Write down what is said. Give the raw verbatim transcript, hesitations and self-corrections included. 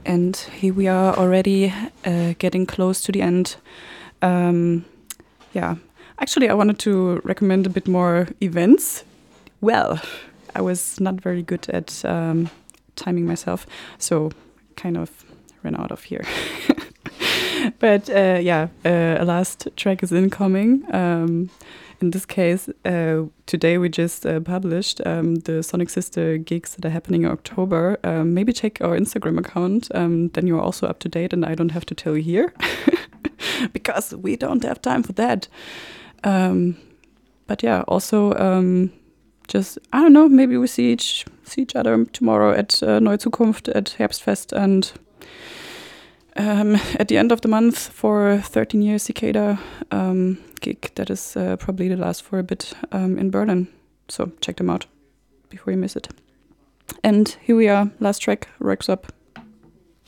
And here we are already uh, getting close to the end. Um, yeah, actually, I wanted to recommend a bit more events. Well, I was not very good at um, timing myself, so kind of ran out of here. But uh, yeah, uh, a last track is incoming. Um, in this case, uh, today we just uh, published um, the Sonic Sister gigs that are happening in October. Um, maybe check our Instagram account, um, then you're also up to date and I don't have to tell you here. Because we don't have time for that. Um, but yeah, also um, just, I don't know, maybe we see each, see each other tomorrow at uh, Neue Zukunft at Herbstfest and Um, at the end of the month for thirteen year Cicada um, gig that is uh, probably the last for a bit um, in Berlin. So check them out before you miss it. And here we are, last track, Rex Up.